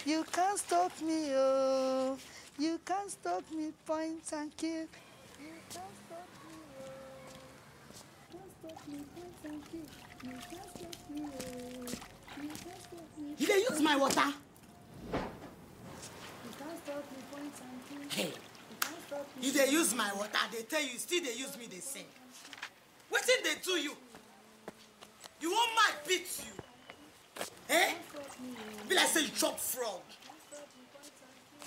You can't stop me, oh. You can't stop me, point and kill. You can't stop me, oh. You can't stop me, point and kill. You can't stop me, oh. You can't stop me. You dey use my water? You can't stop me, point and kill. Hey. You dey use my water, they tell you, still they use me, they sing. Wetin they do you? You want my beat you? Eh? Be like say you chop frog.